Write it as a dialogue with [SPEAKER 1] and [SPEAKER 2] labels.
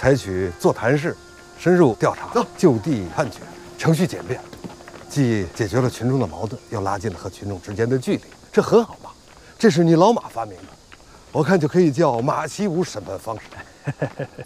[SPEAKER 1] 采取座谈式、深入调查、就地判决、程序简便，既解决了群众的矛盾，又拉近了和群众之间的距离，这很好嘛。这是你老马发明的，我看就可以叫马习武审判方式。